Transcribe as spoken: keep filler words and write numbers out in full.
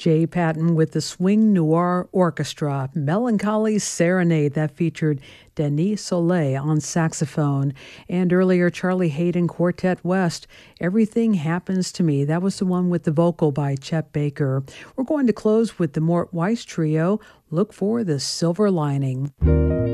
Jay Patton with the Swing Noir Orchestra, Melancholy Serenade, that featured Denis Soleil on saxophone. And earlier, Charlie Hayden Quartet West, Everything Happens to Me. That was the one with the vocal by Chet Baker. We're going to close with the Mort Weiss Trio, Look for the Silver Lining.